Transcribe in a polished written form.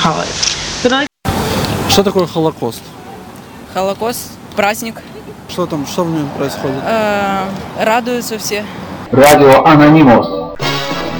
хавает. Что такое Холокост? Холокост, праздник. Что в нем происходит? Радуются все. Радио Анонимус.